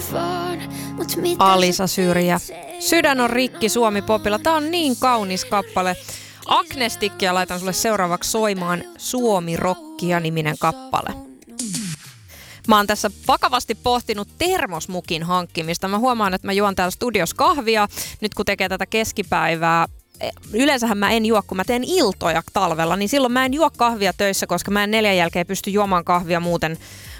Alisa Syrjä. Sydän on rikki Suomi-popilla. Tää on niin kaunis kappale. Agnestikkiä laitan sulle seuraavaksi soimaan Suomi-rockia -niminen kappale. Mä oon tässä vakavasti pohtinut termosmukin hankkimista. Mä huomaan, että mä juon täällä studios kahvia nyt kun tekee tätä keskipäivää. Yleensähän mä en juo, kun mä teen iltoja talvella, niin silloin mä en juo kahvia töissä, koska mä en 4 jälkeen pysty juomaan kahvia muuten